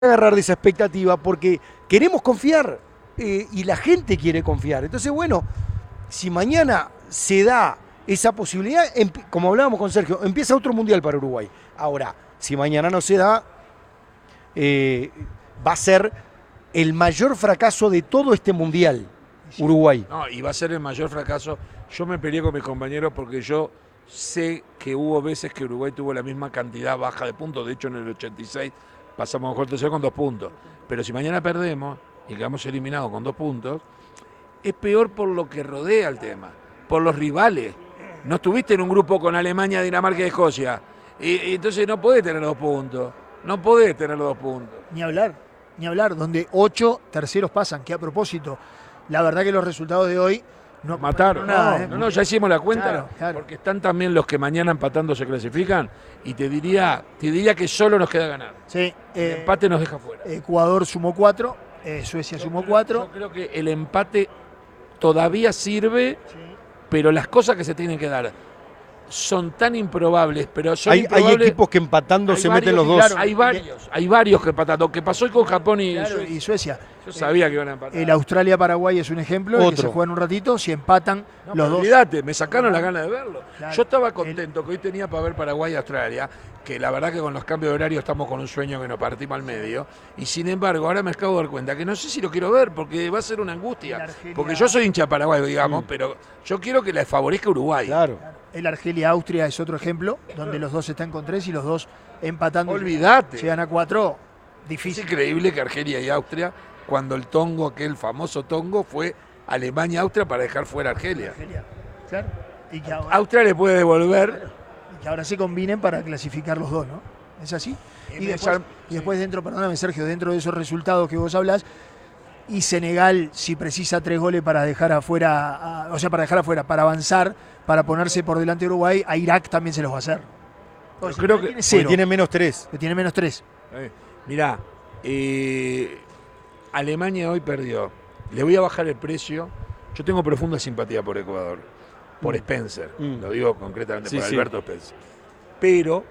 agarrar de esa expectativa porque queremos confiar y la gente quiere confiar. Entonces, bueno, si mañana se da esa posibilidad, como hablábamos con Sergio, empieza otro mundial para Uruguay. Ahora, si mañana no se da, va a ser el mayor fracaso de todo este mundial, Uruguay. No, y va a ser el mayor fracaso. Yo me peleé con mis compañeros porque yo sé que hubo veces que Uruguay tuvo la misma cantidad baja de puntos. De hecho, en el 86 pasamos mejor tercero con 2 puntos. Pero si mañana perdemos y quedamos eliminados con 2 puntos, es peor por lo que rodea el tema, por los rivales. No estuviste en un grupo con Alemania, Dinamarca y Escocia. Y entonces no podés tener 2 puntos. No podés tener los 2 puntos. Ni hablar, donde 8 terceros pasan, que a propósito, la verdad que los resultados de hoy no mataron. Nada, no, ya hicimos la cuenta, claro. porque están también los que mañana empatando se clasifican, y te diría que solo nos queda ganar. Sí, el empate nos deja fuera. Ecuador sumó 4, Suecia sumó 4. Yo creo que el empate todavía sirve, sí, pero las cosas que se tienen que dar son tan improbables, pero son improbables. Hay equipos que empatando se meten los dos. Claro, hay varios que empatando, que pasó con Japón y, claro, y Suecia. Yo sabía que iban a empatar. El Australia-Paraguay es un ejemplo, que se juegan un ratito, si empatan los dos. Olvídate, me sacaron la gana de verlo. Claro. Yo estaba contento que hoy tenía para ver Paraguay y Australia, que la verdad que con los cambios de horario estamos con un sueño que nos partimos al medio, y sin embargo ahora me acabo de dar cuenta que no sé si lo quiero ver, porque va a ser una angustia. Porque yo soy hincha Paraguay, digamos, pero yo quiero que le favorezca Uruguay. Claro. El Argelia-Austria es otro ejemplo, donde los dos están con 3 y los dos empatando. Olvídate. Llegan a 4, difícil. Es increíble que Argelia y Austria, cuando el tongo, aquel famoso tongo, fue Alemania-Austria para dejar fuera a Argelia. Claro. Y que ahora, Austria le puede devolver. Claro. Y que ahora se combinen para clasificar los dos, ¿no? ¿Es así? Y después dentro, perdóname Sergio, dentro de esos resultados que vos hablas, y Senegal, si precisa 3 goles para dejar afuera, para avanzar, para ponerse por delante de Uruguay, a Irak también se los va a hacer. Yo creo que tiene menos 3. Que tiene menos 3. Mirá, Alemania hoy perdió. Le voy a bajar el precio. Yo tengo profunda simpatía por Ecuador, por Spencer. Lo digo concretamente por Alberto Spencer. Pero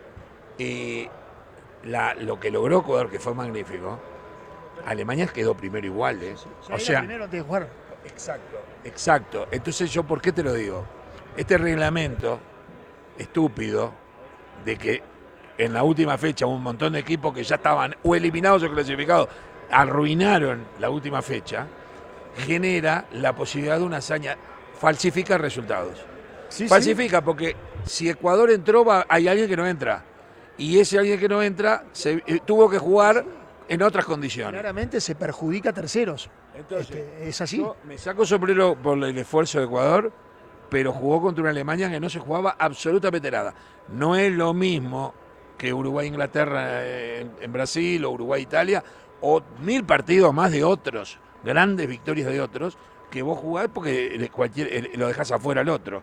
lo que logró Ecuador, que fue magnífico, Alemania quedó primero igual. O sea, primero antes de jugar. Exacto. Entonces, ¿yo por qué te lo digo? Este reglamento estúpido de que en la última fecha un montón de equipos que ya estaban o eliminados o clasificados arruinaron la última fecha, genera la posibilidad de una hazaña, falsifica resultados. Falsifica porque si Ecuador entró, hay alguien que no entra. Y ese alguien que no entra tuvo que jugar en otras condiciones. Claramente se perjudica a terceros. Entonces, es así. Yo me saco sombrero por el esfuerzo de Ecuador, pero jugó contra una Alemania que no se jugaba absolutamente nada. No es lo mismo que Uruguay-Inglaterra en Brasil o Uruguay-Italia, o 1000 partidos más de otros, grandes victorias de otros, que vos jugás porque lo dejás afuera al otro.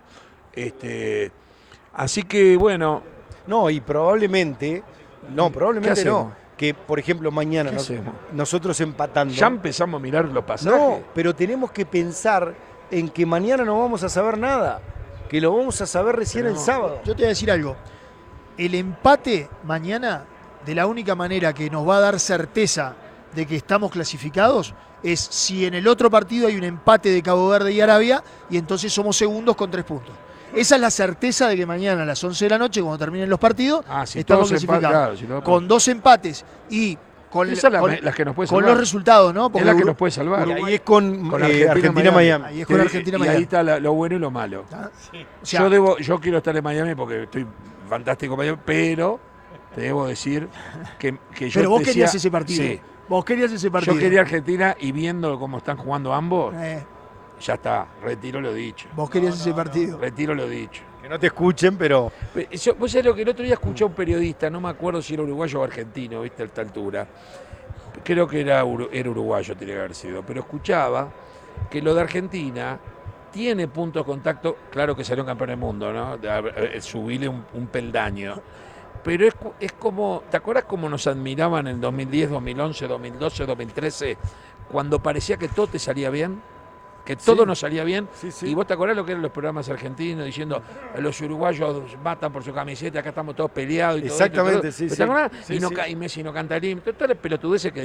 Así que, bueno. No, y probablemente no, que por ejemplo mañana nosotros empatando. Ya empezamos a mirar los pasajes. No, pero tenemos que pensar en que mañana no vamos a saber nada, que lo vamos a saber recién el sábado. Yo te voy a decir algo. El empate mañana, de la única manera que nos va a dar certeza de que estamos clasificados, es si en el otro partido hay un empate de Cabo Verde y Arabia, y entonces somos segundos con 3 puntos. Esa es la certeza de que mañana a las 11 de la noche, cuando terminen los partidos, estamos clasificados. Con 2 empates y con las que nos puede salvar. Con los resultados, ¿no? Porque es la que nos puede salvar. Ahí es con Argentina-Miami. Ahí es con Argentina-Miami. Y ahí está lo bueno y lo malo. O sea, yo quiero estar en Miami porque estoy fantástico en Miami, pero te debo decir que yo Pero vos querías ese partido. Sí. Vos querías ese partido. Yo quería Argentina y viendo cómo están jugando ambos, ya está, retiro lo dicho. Vos querías ese partido. Retiro lo dicho. Que no te escuchen, pero... Vos sabés lo que el otro día escuché a un periodista, no me acuerdo si era uruguayo o argentino, viste, a esta altura. Creo que era uruguayo, tiene que haber sido, pero escuchaba que lo de Argentina tiene puntos de contacto, claro que salió campeón del mundo, ¿no? Subirle un peldaño. Pero es como, ¿te acuerdas cómo nos admiraban en 2010, 2011, 2012, 2013, cuando parecía que todo te salía bien? que todo Sí. nos salía bien. Sí, sí. Y vos te acordás lo que eran los programas argentinos diciendo los uruguayos matan por su camiseta, acá estamos todos peleados y Exactamente, todo esto, sí, ¿te sí. acordás? Sí, y sí. Messi no canta el himno, todas las pelotudeces que